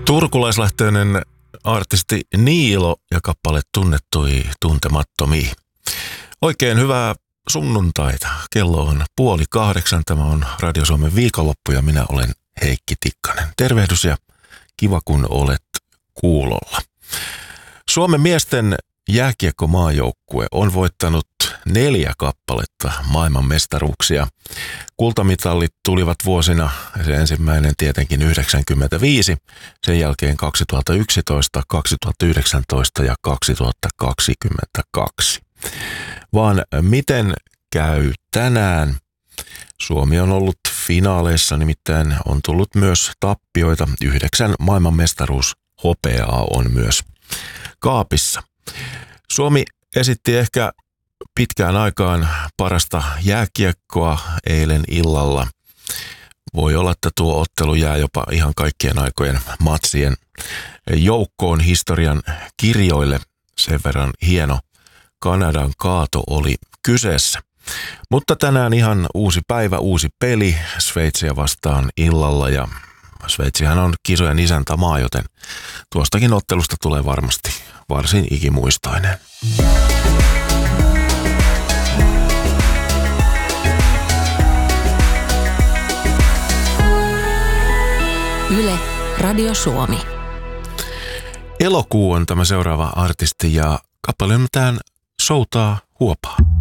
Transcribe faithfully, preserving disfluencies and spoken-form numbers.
Turkulaislähtöinen artisti Niilo ja kappale Tunnettui tuntemattomiin. Oikein hyvää sunnuntaita. Kello on puoli kahdeksan. Tämä on Radio Suomen viikonloppu ja minä olen Heikki Tikkanen. Tervehdys ja kiva kun olet kuulolla. Suomen miesten jääkiekkomaajoukkue on voittanut neljä kappaletta maailmanmestaruuksia. Kultamitalit tulivat vuosina, se ensimmäinen tietenkin yhdeksänkymmentäviisi, sen jälkeen kaksituhattayksitoista, kaksituhattayhdeksäntoista ja kaksituhattakaksikymmentäkaksi. Vaan miten käy tänään? Suomi on ollut finaaleissa, nimittäin on tullut myös tappioita. Yhdeksän maailmanmestaruushopeaa on myös kaapissa. Suomi esitti ehkä pitkään aikaan parasta jääkiekkoa eilen illalla. Voi olla, että tuo ottelu jää jopa ihan kaikkien aikojen matsien joukkoon historian kirjoille. Sen verran hieno Kanadan kaato oli kyseessä. Mutta tänään ihan uusi päivä, uusi peli Sveitsiä vastaan illalla ja Sveitsihän on kisojen isäntämaa, joten tuostakin ottelusta tulee varmasti varsin ikimuistoinen. Yle, Radio Suomi. Elokuu on tämä seuraava artisti ja kappale on mitään soutaa huopaa.